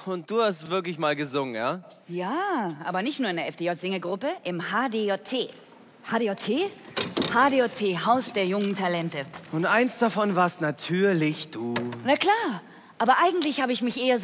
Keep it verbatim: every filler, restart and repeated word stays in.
und du hast wirklich mal gesungen, ja? Ja, aber nicht nur in der F D J-Singegruppe, im H D J T. H D J T? H D J T, Haus der jungen Talente. Und eins davon warst natürlich du. Na klar, aber eigentlich habe ich mich eher so